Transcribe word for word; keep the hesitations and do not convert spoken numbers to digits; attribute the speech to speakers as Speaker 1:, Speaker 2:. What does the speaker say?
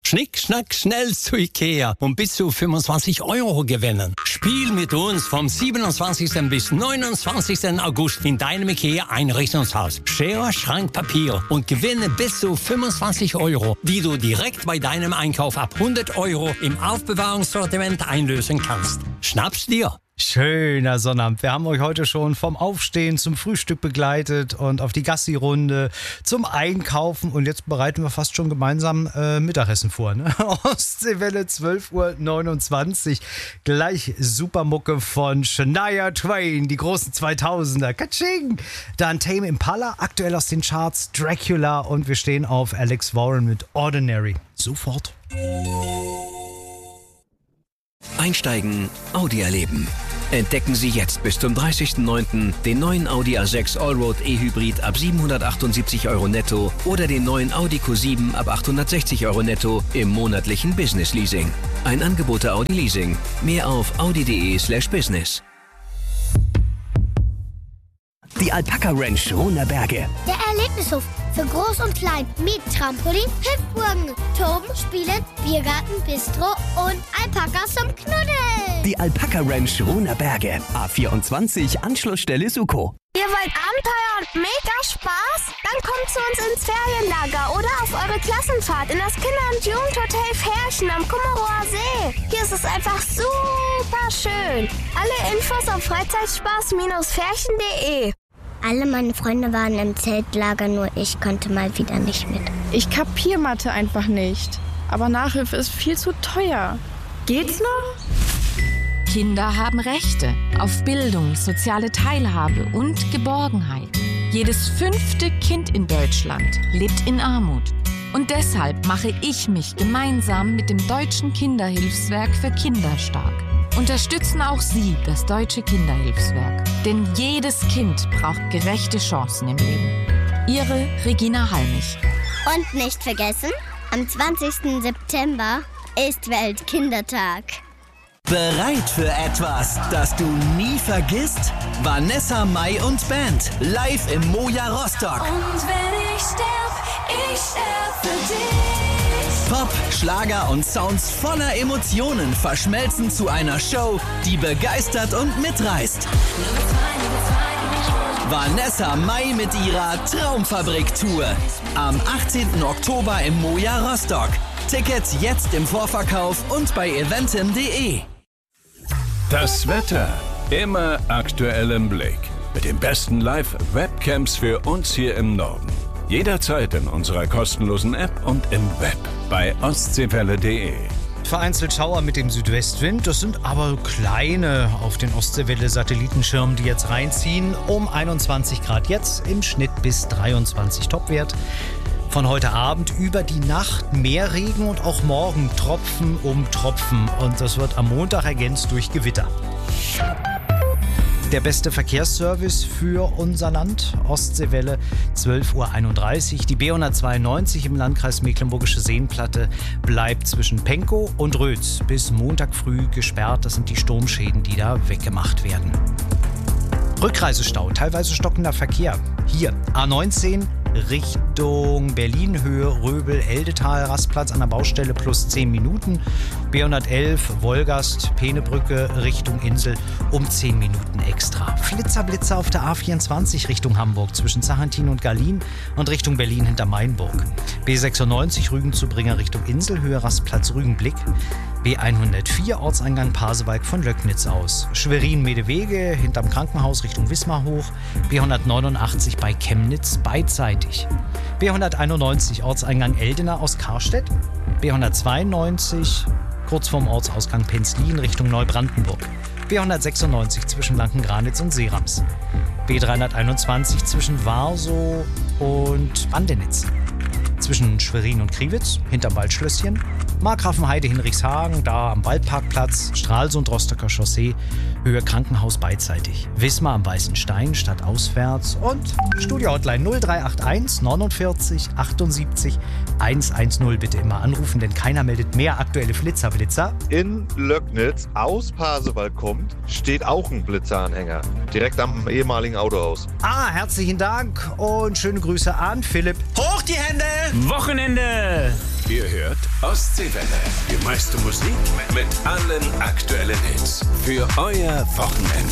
Speaker 1: Schnick, schnack, schnell zu Ikea und bis zu fünfundzwanzig Euro gewinnen. Spiel mit uns vom siebenundzwanzigsten bis neunundzwanzigsten August in deinem Ikea-Einrichtungshaus. Schere, Schrank, Papier und gewinne bis zu fünfundzwanzig Euro, die du direkt bei deinem Einkauf ab hundert Euro im Aufbewahrungssortiment einlösen kannst. Schnapp's dir!
Speaker 2: Schöner Sonnabend. Wir haben euch heute schon vom Aufstehen zum Frühstück begleitet und auf die Gassi-Runde zum Einkaufen. Und jetzt bereiten wir fast schon gemeinsam äh, Mittagessen vor. Ne? Ostseewelle zwölf Uhr neunundzwanzig. Gleich Supermucke von Shania Twain, die großen zweitausender. Katsching! Dann Tame Impala, aktuell aus den Charts, Dracula. Und wir stehen auf Alex Warren mit Ordinary. Sofort.
Speaker 3: Einsteigen, Audi erleben. Entdecken Sie jetzt bis zum dreißigsten neunten den neuen Audi A sechs Allroad E-Hybrid ab siebenhundertachtundsiebzig Euro netto oder den neuen Audi Q sieben ab achthundertsechzig Euro netto im monatlichen Business Leasing. Ein Angebot der Audi Leasing. Mehr auf audi.de slash business.
Speaker 4: Die Alpaka Ranch Runerberge.
Speaker 5: Der Erlebnishof für Groß und Klein mit Trampolin, Hüpfburgen, Toben, Spielen, Biergarten, Bistro und Alpakas zum Knuddeln.
Speaker 4: Die Alpaka Ranch Runerberge. A vierundzwanzig, Anschlussstelle Suko.
Speaker 5: Ihr wollt Abenteuer und mega Spaß? Dann kommt zu uns ins Ferienlager oder auf eure Klassenfahrt in das Kinder- und Jugendhotel Ferchen am Kummerower See. Hier ist es einfach super schön. Alle Infos auf freizeitspaß ferchen punkt de. Alle meine Freunde waren im Zeltlager, nur ich konnte mal wieder nicht mit.
Speaker 6: Ich kapier Mathe einfach nicht. Aber Nachhilfe ist viel zu teuer. Geht's noch?
Speaker 7: Kinder haben Rechte auf Bildung, soziale Teilhabe und Geborgenheit. Jedes fünfte Kind in Deutschland lebt in Armut. Und deshalb mache ich mich gemeinsam mit dem Deutschen Kinderhilfswerk für Kinder stark. Unterstützen auch Sie das Deutsche Kinderhilfswerk. Denn jedes Kind braucht gerechte Chancen im Leben. Ihre Regina Halmich.
Speaker 5: Und nicht vergessen, am zwanzigsten September ist Weltkindertag.
Speaker 3: Bereit für etwas, das du nie vergisst? Vanessa Mai und Band, live im Moja Rostock.
Speaker 8: Und wenn ich sterb, ich sterb für dich.
Speaker 3: Pop, Schlager und Sounds voller Emotionen verschmelzen zu einer Show, die begeistert und mitreißt. Vanessa Mai mit ihrer Traumfabrik-Tour. Am achtzehnten Oktober im Moja Rostock. Tickets jetzt im Vorverkauf und bei eventim punkt de.
Speaker 9: Das Wetter immer aktuell im Blick. Mit den besten Live-Webcams für uns hier im Norden. Jederzeit in unserer kostenlosen App und im Web bei ostseewelle punkt de.
Speaker 2: Vereinzelt Schauer mit dem Südwestwind, das sind aber kleine auf den Ostseewelle-Satellitenschirmen, die jetzt reinziehen. Um einundzwanzig Grad jetzt, im Schnitt bis dreiundzwanzig Topwert. Von heute Abend über die Nacht mehr Regen und auch morgen Tropfen um Tropfen. Und das wird am Montag ergänzt durch Gewitter. Der beste Verkehrsservice für unser Land, Ostseewelle zwölf Uhr einunddreißig. Die B hundertzweiundneunzig im Landkreis Mecklenburgische Seenplatte bleibt zwischen Penkow und Rötz bis Montag früh gesperrt. Das sind die Sturmschäden, die da weggemacht werden. Rückreisestau, teilweise stockender Verkehr. Hier A neunzehn Richtung Berlin-Höhe, Röbel, Eldetal, Rastplatz an der Baustelle plus zehn Minuten. B hundertelf, Wolgast, Peenebrücke Richtung Insel um zehn Minuten extra. Flitzerblitzer auf der A vierundzwanzig Richtung Hamburg zwischen Zachantin und Garlin und Richtung Berlin hinter Mainburg. B sechsundneunzig Rügen zu Bringer Richtung Insel, Höhe Rastplatz Rügenblick. B hundertvier Ortseingang Pasewalk von Löcknitz aus. Schwerin-Medewege hinterm Krankenhaus Richtung Wismar hoch. B hundertneunundachtzig bei Chemnitz beidseitig. B hunderteinundneunzig Ortseingang Eldena aus Karstedt. B hundertzweiundneunzig kurz vorm Ortsausgang Penzlin Richtung Neubrandenburg. B hundertsechsundneunzig zwischen Blanken-Granitz und Seerams. B dreihunderteinundzwanzig zwischen Warsow und Bandenitz. Zwischen Schwerin und Kriwitz, hinterm Waldschlösschen. Markgrafenheide, Hinrichshagen, da am Waldparkplatz, Stralsund, Rostocker Chaussee, Höhe Krankenhaus beidseitig. Wismar am Weißen Stein, stadtauswärts und Studio-Hotline null drei acht eins neunundvierzig achtundsiebzig hundertzehn. Bitte immer anrufen, denn keiner meldet mehr aktuelle Flitzerblitzer.
Speaker 10: In Löcknitz aus Pasewalk kommt, steht auch ein Blitzeranhänger. Direkt am ehemaligen Autohaus.
Speaker 2: Ah, herzlichen Dank und schöne Grüße an Philipp.
Speaker 11: Hoch die Hände!
Speaker 12: Wochenende!
Speaker 9: Ihr hört Ostseewelle. Die meiste Musik mit allen aktuellen Hits. Für euer Wochenende.